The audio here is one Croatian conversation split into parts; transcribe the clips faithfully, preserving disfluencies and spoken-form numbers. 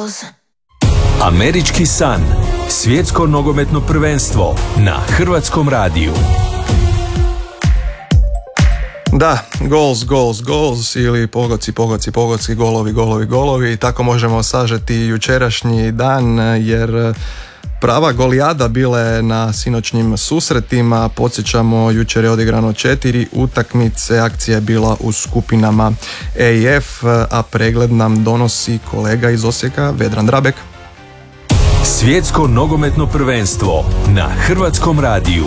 goes. Američki san. Svjetsko nogometno prvenstvo na Hrvatskom radiju. Da, goals, goals, goals ili pogoci, pogoci, pogoci, golovi, golovi, golovi. Tako možemo sažeti jučerašnji dan, jer prava golijada bile na sinoćnjim susretima. Podsjećamo, jučer je odigrano četiri utakmice, akcija je bila u skupinama E i F, a pregled nam donosi kolega iz Osijeka, Vedran Drabek. Svjetsko nogometno prvenstvo na Hrvatskom radiju.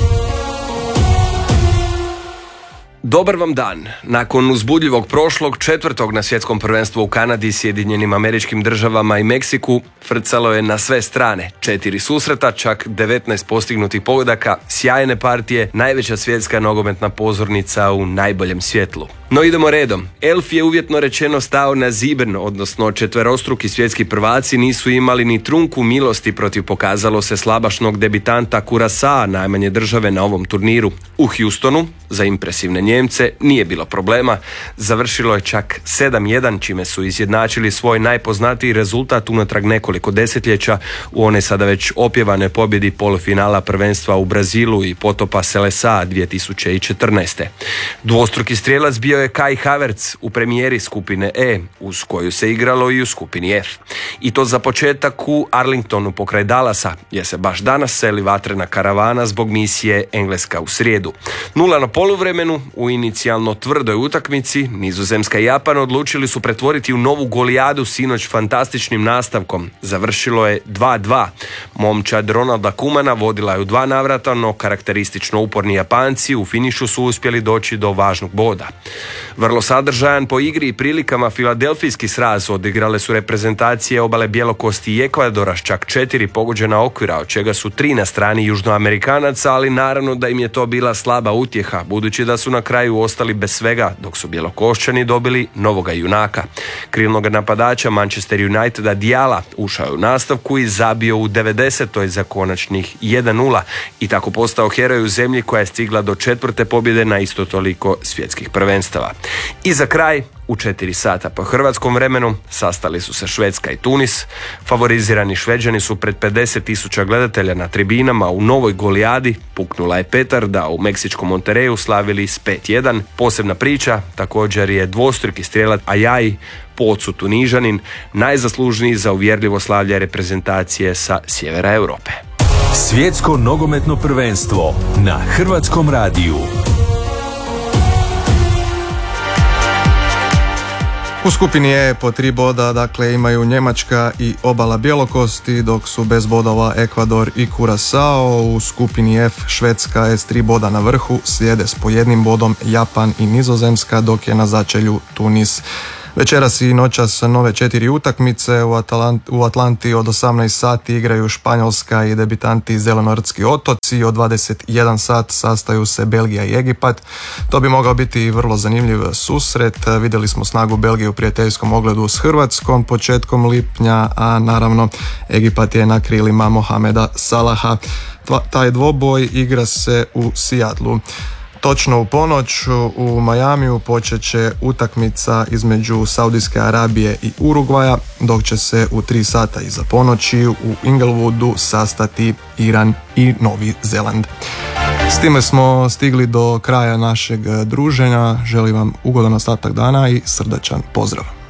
Dobar vam dan. Nakon uzbudljivog prošlog četvrtog na svjetskom prvenstvu u Kanadi, Sjedinjenim Američkim Državama i Meksiku, frcalo je na sve strane. Četiri susreta, čak devetnaest postignutih pogodaka, sjajne partije, najveća svjetska nogometna pozornica u najboljem svjetlu. No idemo redom. Elf je uvjetno rečeno stao na ziben, odnosno četverostruki svjetski prvaci nisu imali ni trunku milosti protiv, pokazalo se, slabašnog debitanta Curaçaa, najmanje države na ovom turniru. U Houstonu, za impresivne Njemce, nije bilo problema. Završilo je čak sedam jedan, čime su izjednačili svoj najpoznatiji rezultat unatrag nekoliko desetljeća u one sada već opjevane pobjedi polufinala prvenstva u Brazilu i potopa Selesa dvije tisuće četrnaeste. Dvostruki strijelac bio je Kai Havertz u premijeri skupine E, uz koju se igralo i u skupini F. I to za početak u Arlingtonu pokraj Dallasa, gdje se baš danas seli vatrena karavana zbog misije Engleska u srijedu. Nula na poluvremenu, u inicijalno tvrdoj utakmici Nizozemska i Japan odlučili su pretvoriti u novu golijadu sinoć fantastičnim nastavkom. Završilo je dva dva. Momčad Ronalda Koemana vodila je u dva navrata, no karakteristično uporni Japanci u finišu su uspjeli doći do važnog boda. Vrlo sadržajan po igri i prilikama filadelfijski sraz odigrale su reprezentacije obale Bjelokosti i Ekvadora s čak četiri pogođena okvira, od čega su tri na strani Južnoamerikanaca, ali naravno da im je to bila slaba utjeha, budući da su na kraju ostali bez svega, dok su Bjelokošćani dobili novoga junaka. Krilnog napadača Manchester Uniteda Diala ušao je u nastavku i zabio u devedesetoj za konačnih jedan nula i tako postao heroj u zemlji koja je stigla do četvrte pobjede na isto toliko svjetskih prvenstava. I za kraj, u četiri sata po hrvatskom vremenu, sastali su se Švedska i Tunis. Favorizirani Šveđani su pred pedeset tisuća gledatelja na tribinama u novoj golijadi. Puknula je petarda, u meksičkom Monterreyu slavili s pet jedan. Posebna priča također je dvostruki strijelac Ajaj, po ocu Tunižanin, najzaslužniji za uvjerljivo slavlje reprezentacije sa sjevera Europe. Svjetsko nogometno prvenstvo na Hrvatskom radiju. U skupini E po tri boda, dakle, imaju Njemačka i obala Bjelokosti, dok su bez bodova Ekvador i Curaçao. U skupini F Švedska je s tri boda na vrhu, slijede s po jednim bodom Japan i Nizozemska, dok je na začelju Tunis. Večeras i noćas nove četiri utakmice. U, Atalant, u Atlanti od osamnaest sati igraju Španjolska i debitanti Zelenortski otoci. Od dvadeset jedan sat sastaju se Belgija i Egipat. To bi mogao biti vrlo zanimljiv susret. Vidjeli smo snagu Belgije u prijateljskom ogledu s Hrvatskom početkom lipnja, a naravno Egipat je na krilima Mohameda Salaha. Taj dvoboj igra se u Seattlu. Točno u ponoć u Majamiju počet će utakmica između Saudijske Arabije i Urugvaja, dok će se u tri sata iza ponoći u Inglewoodu sastati Iran i Novi Zeland. S time smo stigli do kraja našeg druženja. Želim vam ugodan ostatak dana i srdačan pozdrav.